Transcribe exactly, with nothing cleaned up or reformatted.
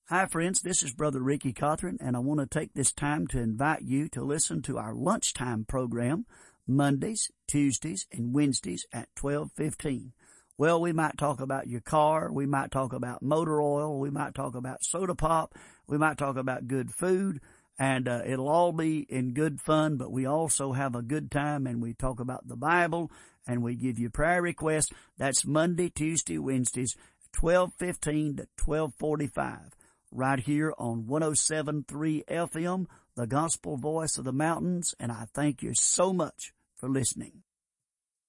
Hi friends, this is Brother Ricky Cothran, and I want to take this time to invite you to listen to our lunchtime program Mondays, Tuesdays, and Wednesdays at twelve fifteen. Well, we might talk about your car, we might talk about motor oil, we might talk about soda pop, we might talk about good food, and uh, it'll all be in good fun, but we also have a good time, and we talk about the Bible, and we give you prayer requests. That's Monday, Tuesday, Wednesdays, twelve fifteen to twelve forty-five. Right here on one oh seven point three F M, the Gospel Voice of the Mountains, and I thank you so much for listening.